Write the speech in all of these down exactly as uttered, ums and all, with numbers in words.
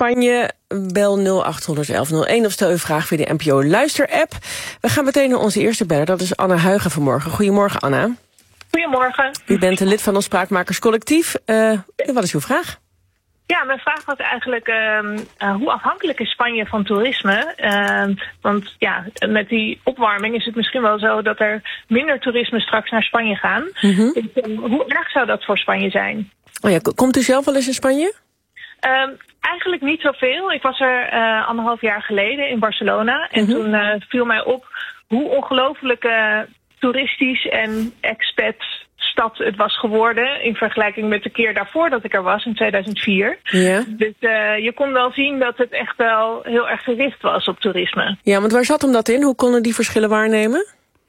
Spanje? Bel nul acht honderd elf nul één of stel uw vraag via de N P O Luister-app. We gaan meteen naar onze eerste beller, dat is Anna Huigen vanmorgen. Goedemorgen, Anna. Goedemorgen. U bent een lid van ons Spraakmakerscollectief. Uh, wat is uw vraag? Ja, mijn vraag was eigenlijk uh, uh, hoe afhankelijk is Spanje van toerisme? Uh, want ja, met die opwarming is het misschien wel zo dat er minder toerisme straks naar Spanje gaan. Mm-hmm. Dus, uh, hoe erg zou dat voor Spanje zijn? Oh ja, komt u zelf wel eens in Spanje? Uh, eigenlijk niet zoveel. Ik was er uh, anderhalf jaar geleden in Barcelona. En mm-hmm. toen uh, viel mij op hoe ongelooflijk uh, toeristisch en expat stad het was geworden in vergelijking met de keer daarvoor dat ik er was in tweeduizend vier. Ja. Dus uh, je kon wel zien dat het echt wel heel erg gericht was op toerisme. Ja, want waar zat hem dat in? Hoe konden die verschillen waarnemen?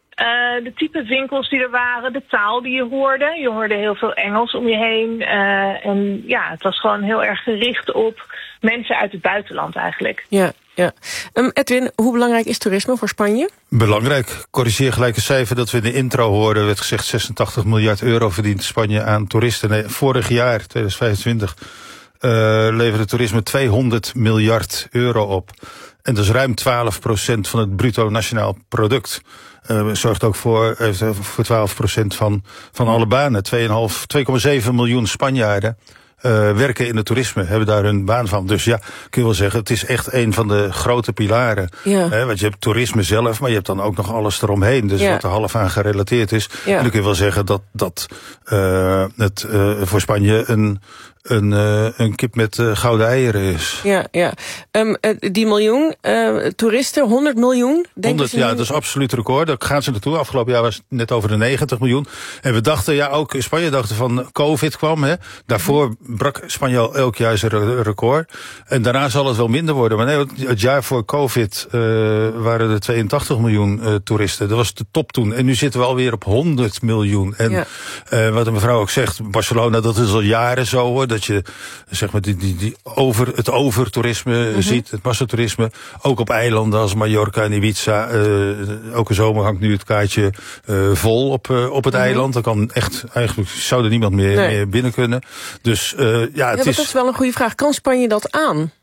Uh, de type winkels die er waren, de taal die je hoorde. Je hoorde heel veel Engels om je heen. Uh, en ja, het was gewoon heel erg gericht op mensen uit het buitenland eigenlijk. Ja, ja. Um, Edwin, hoe belangrijk is toerisme voor Spanje? Belangrijk. Corrigeer gelijk een cijfer dat we in de intro hoorden. werd gezegd zesentachtig miljard euro verdient Spanje aan toeristen. Nee, vorig jaar, tweeduizend vijfentwintig, uh, leverde toerisme tweehonderd miljard euro op. En dat is ruim twaalf procent van het bruto nationaal product. Uh, zorgt ook voor, uh, voor twaalf procent van, van alle banen. twee komma zeven miljoen Spanjaarden uh, werken in het toerisme, hebben daar hun baan van. Dus ja, kun je wel zeggen, het is echt een van de grote pilaren. Ja. Hè, want je hebt toerisme zelf, maar je hebt dan ook nog alles eromheen. Dus ja. wat er half aan gerelateerd is. Ja. En dan kun je wel zeggen dat, dat uh, het uh, voor Spanje een... Een, uh, een kip met uh, gouden eieren is. Ja, ja. Um, uh, die miljoen uh, toeristen, honderd miljoen? honderd, ja, dat is absoluut record. Daar gaan ze naartoe. Afgelopen jaar was het net over de negentig miljoen. En we dachten, ja, ook in Spanje dachten van COVID kwam. Hè. Daarvoor mm-hmm. brak Spanje al elk jaar zijn record. En daarna zal het wel minder worden. Maar nee, het jaar voor COVID uh, waren er tweeëntachtig miljoen uh, toeristen. Dat was de top toen. En nu zitten we alweer op honderd miljoen. En ja. uh, wat de mevrouw ook zegt, Barcelona, dat is al jaren zo hoor. Dat je zeg maar die, die, die over, het overtoerisme mm-hmm. ziet, het massatoerisme. Ook op eilanden als Mallorca en Ibiza. Uh, ook in zomer hangt nu het kaartje uh, vol op, uh, op het mm-hmm. eiland. Dan kan echt, eigenlijk zou er niemand meer, nee. meer binnen kunnen. Dus uh, ja, het ja, is... dat is wel een goede vraag. Kan Spanje dat aan?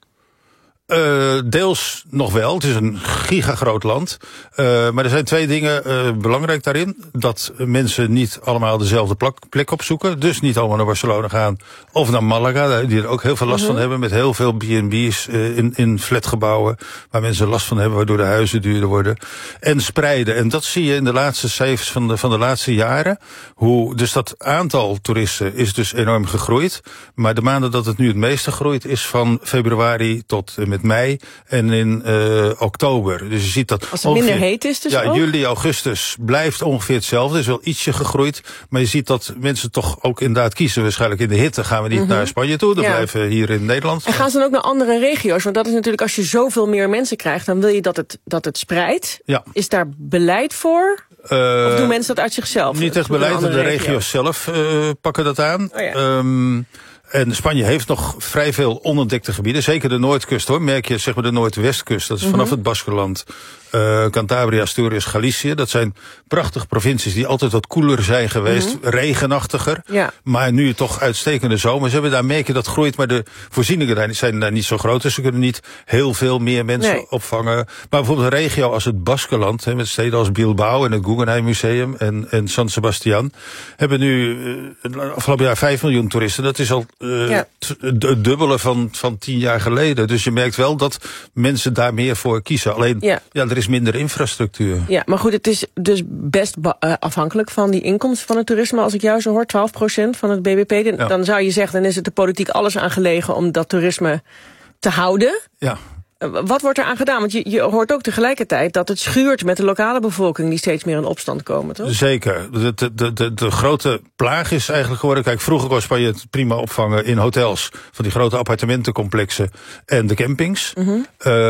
Uh, deels nog wel. Het is een gigagroot land. Uh, maar er zijn twee dingen uh, belangrijk daarin. Dat mensen niet allemaal dezelfde plek, plek opzoeken. Dus niet allemaal naar Barcelona gaan. Of naar Malaga, die er ook heel veel last uh-huh. van hebben. Met heel veel B en B's uh, in, in flatgebouwen. Waar mensen last van hebben, waardoor de huizen duurder worden. En spreiden. En dat zie je in de laatste cijfers van de, van de laatste jaren. Hoe, dus dat aantal toeristen is dus enorm gegroeid. Maar de maanden dat het nu het meeste groeit is van februari tot uh, met mei en in uh, oktober. Dus je ziet dat als het ongeveer, minder heet is dus ja, ook? Juli, augustus blijft ongeveer hetzelfde. Er is wel ietsje gegroeid. Maar je ziet dat mensen toch ook inderdaad kiezen. Waarschijnlijk in de hitte gaan we niet mm-hmm. naar Spanje toe. Dan ja. blijven we hier in Nederland. En gaan ze dan ook naar andere regio's? Want dat is natuurlijk, als je zoveel meer mensen krijgt, dan wil je dat het, dat het spreidt. Ja. Is daar beleid voor? Uh, of doen mensen dat uit zichzelf? Niet echt beleid. De regio's, regio's zelf uh, pakken dat aan. Oh ja. Um, En Spanje heeft nog vrij veel onontdekte gebieden. Zeker de Noordkust hoor. Merk je zeg maar de Noordwestkust. Dat is vanaf mm-hmm. het Baskenland. Uh, Cantabria, Asturias, Galicië. Dat zijn prachtige provincies die altijd wat koeler zijn geweest. Mm-hmm. Regenachtiger. Ja. Maar nu toch uitstekende zomers hebben. Daar merk je dat groeit. Maar de voorzieningen daar zijn daar niet zo groot. Dus ze kunnen niet heel veel meer mensen nee. opvangen. Maar bijvoorbeeld een regio als het Baskenland. Hè, met steden als Bilbao en het Guggenheim Museum. En, en San Sebastian. Hebben nu uh, afgelopen jaar vijf miljoen toeristen. Dat is al Uh, ja. het dubbele van, van tien jaar geleden. Dus je merkt wel dat mensen daar meer voor kiezen. Alleen, ja, ja er is minder infrastructuur. Ja, maar goed, het is dus best ba- uh, afhankelijk van die inkomsten van het toerisme. Als ik jou zo hoor, twaalf procent van het B B P. Dan, ja. dan zou je zeggen, dan is het de politiek alles aan gelegen om dat toerisme te houden. Ja. Wat wordt er aan gedaan? Want je, je hoort ook tegelijkertijd dat het schuurt met de lokale bevolking die steeds meer in opstand komen, toch? Zeker. De, de, de, de, de grote plaag is eigenlijk geworden. Kijk, vroeger kon Spanje het prima opvangen in hotels. Van die grote appartementencomplexen en de campings. Mm-hmm.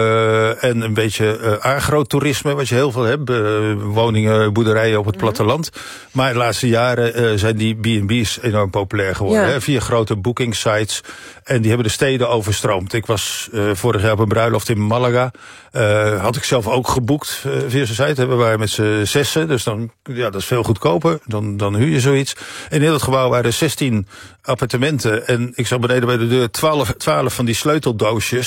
Uh, en een beetje uh, agrotoerisme, wat je heel veel hebt. Uh, woningen, boerderijen op het mm-hmm. platteland. Maar de laatste jaren uh, zijn die B en B's enorm populair geworden. Ja. Hè? Via grote booking sites. En die hebben de steden overstroomd. Ik was uh, vorig jaar op een bruiloft in Malaga. Uh, had ik zelf ook geboekt uh, via zijn site. We waren met z'n zessen, dus dan, ja, dat is veel goedkoper. Dan, dan huur je zoiets. In heel het gebouw waren zestien appartementen. En ik zag beneden bij de deur twaalf, twaalf van die sleuteldoosjes.